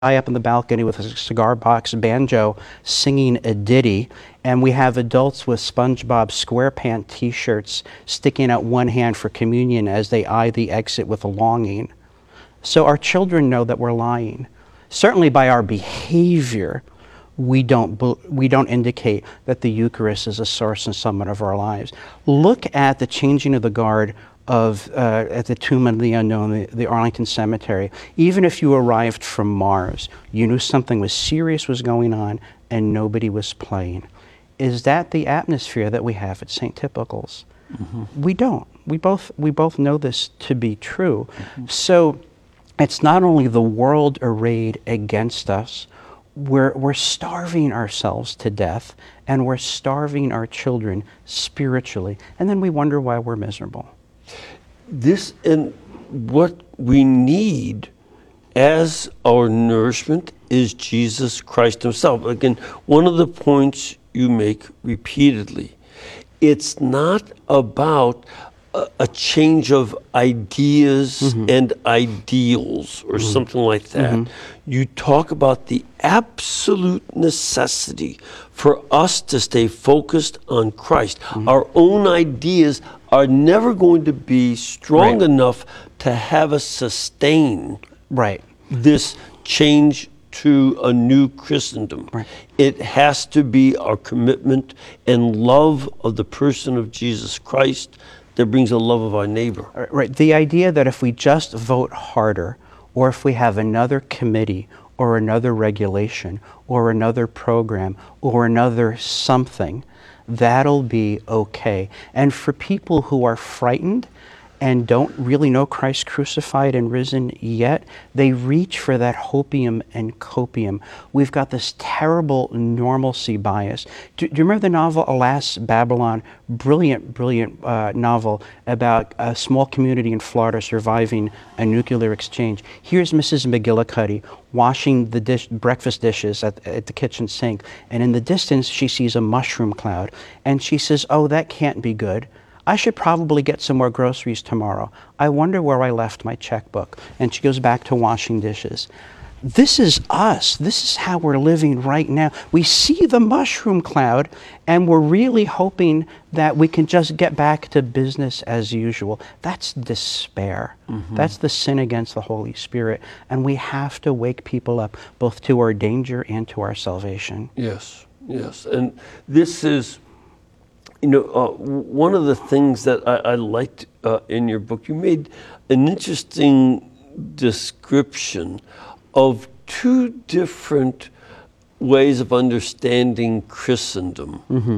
guy up in the balcony with a cigar box banjo singing a ditty, and we have adults with SpongeBob SquarePants t-shirts sticking out one hand for communion as they eye the exit with longing. So our children know that we're lying. Certainly by our behavior, we don't indicate that the Eucharist is a source and summit of our lives. Look at the changing of the guard at the Tomb of the Unknown, the Arlington Cemetery. Even if you arrived from Mars, you knew something serious was going on and nobody was playing. Is that the atmosphere that we have at St. Typical's? Mm-hmm. We don't. We both know this to be true. Mm-hmm. So it's not only the world arrayed against us, we're starving ourselves to death, and we're starving our children spiritually, and then we wonder why we're miserable. This and what we need as our nourishment is Jesus Christ himself. Again, one of the points you make repeatedly, it's not about a change of ideas mm-hmm. and ideals or mm-hmm. something like that. Mm-hmm. You talk about the absolute necessity for us to stay focused on Christ. Mm-hmm. Our own ideas are never going to be strong right. enough to have us sustain right. this change to a new Christendom. Right. It has to be our commitment and love of the person of Jesus Christ that brings a love of our neighbor. Right. The idea that if we just vote harder, or if we have another committee, or another regulation, or another program, or another something, that'll be okay. And for people who are frightened and don't really know Christ crucified and risen yet, they reach for that hopium and copium. We've got this terrible normalcy bias. Do you remember the novel Alas, Babylon? Brilliant novel about a small community in Florida surviving a nuclear exchange. Here's Mrs. McGillicuddy washing the breakfast dishes at the kitchen sink, and in the distance she sees a mushroom cloud, and she says, "Oh, that can't be good. I should probably get some more groceries tomorrow. I wonder where I left my checkbook." And she goes back to washing dishes. This is us. This is how we're living right now. We see the mushroom cloud, and we're really hoping that we can just get back to business as usual. That's despair. Mm-hmm. That's the sin against the Holy Spirit. And we have to wake people up both to our danger and to our salvation. Yes, yes. And this is, one of the things that I liked in your book, you made an interesting description of two different ways of understanding Christendom. Mm-hmm.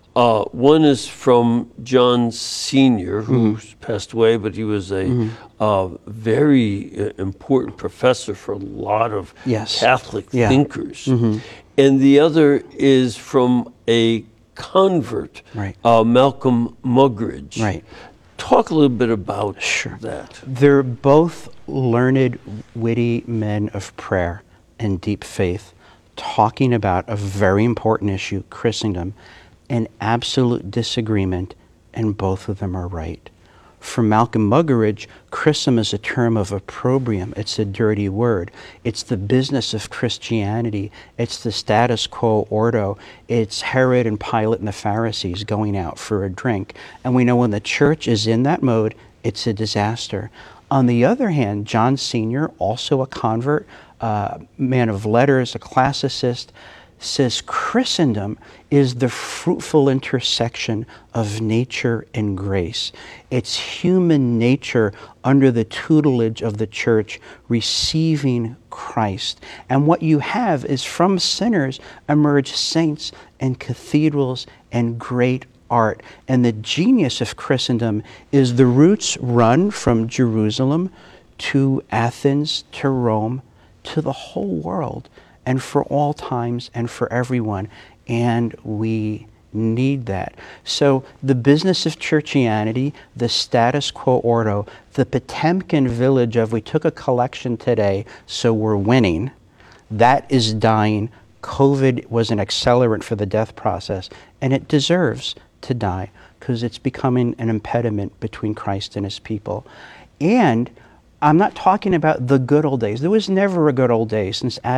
One is from John Senior, who's mm-hmm. passed away, but he was a mm-hmm. Very important professor for a lot of yes. Catholic yeah. thinkers. Mm-hmm. And the other is from a convert, right. Malcolm Muggeridge. Right. Talk a little bit about sure. that. They're both learned, witty men of prayer and deep faith, talking about a very important issue, Christendom, in absolute disagreement, and both of them are right. For Malcolm Muggeridge, Christendom is a term of opprobrium. It's a dirty word. It's the business of Christianity. It's the status quo ordo. It's Herod and Pilate and the Pharisees going out for a drink. And we know when the church is in that mode, it's a disaster. On the other hand, John Senior, also a convert, man of letters, a classicist, says Christendom is the fruitful intersection of nature and grace. It's human nature under the tutelage of the church receiving Christ. And what you have is from sinners emerge saints and cathedrals and great art. And the genius of Christendom is the roots run from Jerusalem to Athens to Rome to the whole world, and for all times and for everyone. And we need that. So the business of churchianity, the status quo ordo, the Potemkin village of we took a collection today, so we're winning, that is dying. COVID was an accelerant for the death process, and it deserves to die because it's becoming an impediment between Christ and his people. And I'm not talking about the good old days. There was never a good old days since